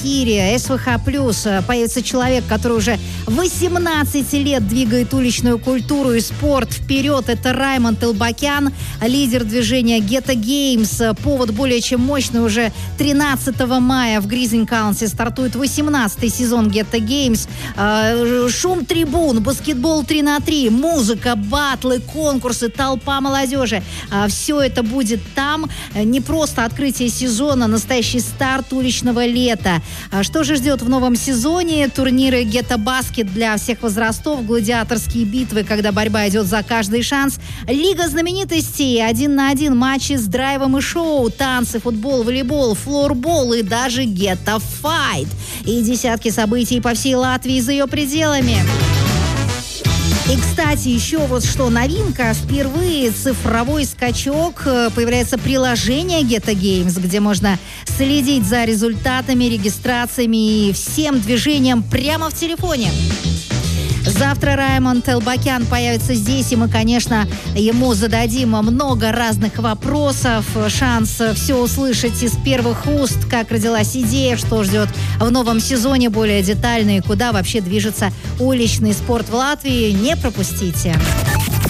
эфире СВХ+. Появится человек, который уже 18 лет двигает уличную культуру и спорт вперед. Это Раймонд Элбакян, лидер движения Ghetto Games. Повод более чем мощный. Уже 13 мая в Гризень-Каунти стартует 18-й сезон Ghetto Games. Шум трибун, баскетбол 3х3, музыка, батлы, конкурсы, толпа молодежи. Все это будет там. Не просто открытие сезона, настоящий старт уличного лета. Что же ждет в новом сезоне? Турниры гетто-баскет для всех возрастов, гладиаторские битвы, когда борьба идет за каждый шанс, лига знаменитостей, 1 на 1 матчи с драйвом и шоу, танцы, футбол, волейбол, флорбол и даже гетто-файт. И десятки событий по всей Латвии и за ее пределами. И, кстати, еще вот что новинка. Впервые цифровой скачок. Появляется приложение Ghetto Games, где можно следить за результатами, регистрациями и всем движением прямо в телефоне. Завтра Раймонд Элбакян появится здесь, и мы, конечно, ему зададим много разных вопросов. Шанс все услышать из первых уст, как родилась идея, что ждет в новом сезоне более детально и куда вообще движется уличный спорт в Латвии. Не пропустите.